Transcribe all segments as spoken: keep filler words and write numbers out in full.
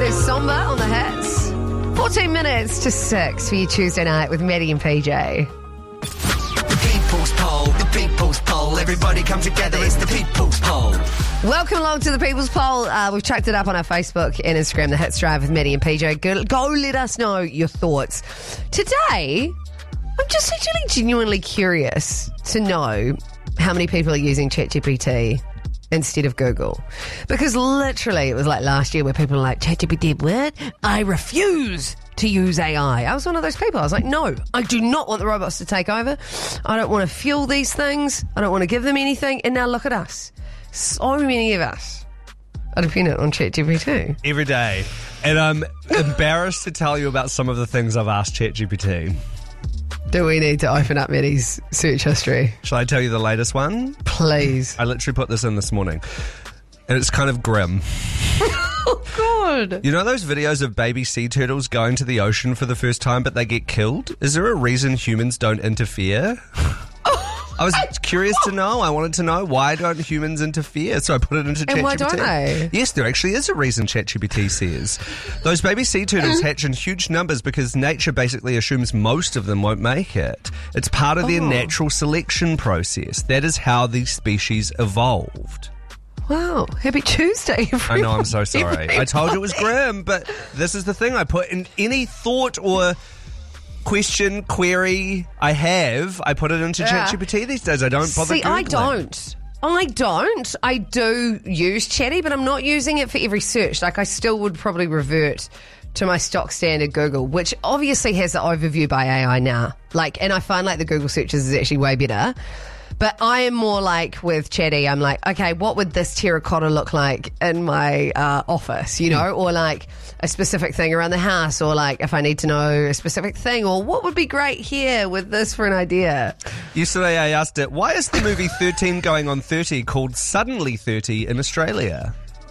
is Somber on the hits. fourteen minutes to six for your Tuesday night with Maddie and P J. The People's Poll, the People's Poll. Everybody come together, it's the People's Poll. Welcome along to the People's Poll. Uh, we've chucked it up on our Facebook and Instagram, the Hits Drive with Maddie and P J. Go, go let us know your thoughts. Today, I'm just actually genuinely curious to know how many people are using ChatGPT instead of Google. Because literally it was like last year where people were like, ChatGPT, what? I refuse to use A I. I was one of those people. I was like, no, I do not want the robots to take over. I don't want to fuel these things. I don't want to give them anything. And now look at us. So many of us are dependent on ChatGPT. Every day. And I'm embarrassed to tell you about some of the things I've asked ChatGPT. Do we need to open up Maddie's search history? Shall I tell you the latest one? Please. I literally put this in this morning. And it's kind of grim. Oh, God. You know those videos of baby sea turtles going to the ocean for the first time but they get killed? Is there a reason humans don't interfere? I was curious to know. I wanted to know, why don't humans interfere? So I put it into ChatGPT. And why don't they? Yes, there actually is a reason, ChatGPT says. Those baby sea turtles hatch in huge numbers because nature basically assumes most of them won't make it. It's part of their Oh. natural selection process. That is how these species evolved. Wow. Happy Tuesday, everyone. I know, I'm so sorry. Everybody. I told you it was grim, but this is the thing. I put in any thought or question, query I have, I put it into Yeah. ChatGPT these days. I don't bother See, I Googling. don't. I don't. I do use Chatty, but I'm not using it for every search. Like, I still would probably revert to my stock standard Google, which obviously has the overview by A I now. Like, and I find like the Google searches is actually way better. But I am more like with Chatty, I'm like, okay, what would this terracotta look like in my uh, office, you know? Or like a specific thing around the house, or like if I need to know a specific thing, or what would be great here with this for an idea. Yesterday I asked it, why is the movie thirteen going on thirty called Suddenly thirty in Australia?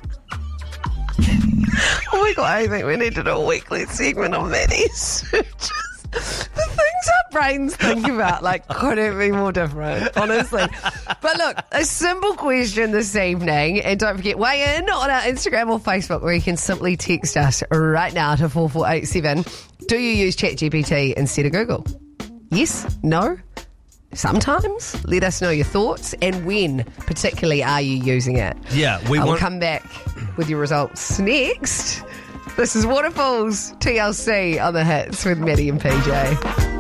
Oh my God, I think we need to do a weekly segment on Maddie's searches. The things our brains think about, like, couldn't be more different, honestly. But look, a simple question this evening, and don't forget, weigh in on our Instagram or Facebook, where you can simply text us right now to four four eight seven. Do you use ChatGPT instead of Google? Yes? No? Sometimes? Let us know your thoughts, and when particularly are you using it? Yeah, we I will want... come back with your results next. This is Waterfalls, T L C on the hits with Maddie and P J.